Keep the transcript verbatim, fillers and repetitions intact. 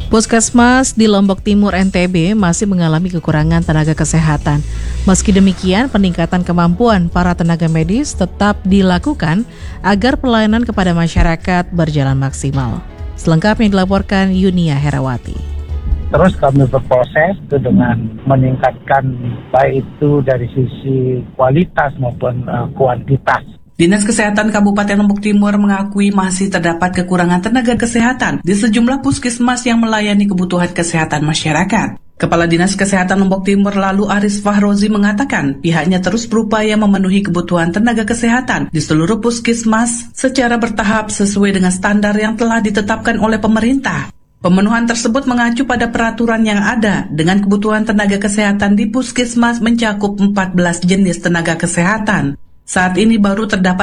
Puskesmas di Lombok Timur N T B masih mengalami kekurangan tenaga kesehatan. Meski demikian, peningkatan kemampuan para tenaga medis tetap dilakukan agar pelayanan kepada masyarakat berjalan maksimal. Selengkapnya dilaporkan Yunia Herawati. Terus kami berproses itu dengan meningkatkan baik itu dari sisi kualitas maupun uh, kuantitas. Dinas Kesehatan Kabupaten Lombok Timur mengakui masih terdapat kekurangan tenaga kesehatan di sejumlah puskesmas yang melayani kebutuhan kesehatan masyarakat. Kepala Dinas Kesehatan Lombok Timur lalu Aris Fahrozi mengatakan pihaknya terus berupaya memenuhi kebutuhan tenaga kesehatan di seluruh puskesmas secara bertahap sesuai dengan standar yang telah ditetapkan oleh pemerintah. Pemenuhan tersebut mengacu pada peraturan yang ada dengan kebutuhan tenaga kesehatan di puskesmas mencakup empat belas jenis tenaga kesehatan. Saat ini baru terdapat